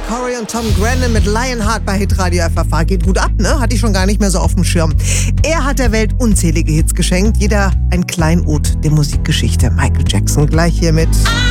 Corey und Tom Grennan mit Lionheart bei Hitradio FFH. Geht gut ab, ne? Hatte ich schon gar nicht mehr so auf dem Schirm. Er hat der Welt unzählige Hits geschenkt. Jeder ein Kleinod der Musikgeschichte. Michael Jackson gleich hiermit.